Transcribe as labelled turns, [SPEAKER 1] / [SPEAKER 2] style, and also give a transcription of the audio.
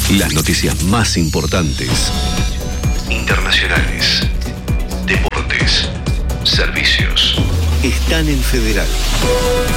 [SPEAKER 1] Las noticias más importantes, internacionales, deportes, servicios, están en Federal.